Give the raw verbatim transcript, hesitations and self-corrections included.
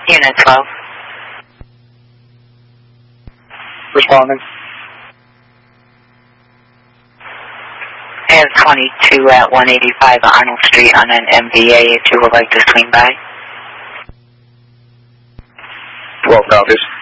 Unit twelve. Responding. I have twenty-two at one eighty-five Arnold Street on an M V A if you would like to swing by. twelve copies.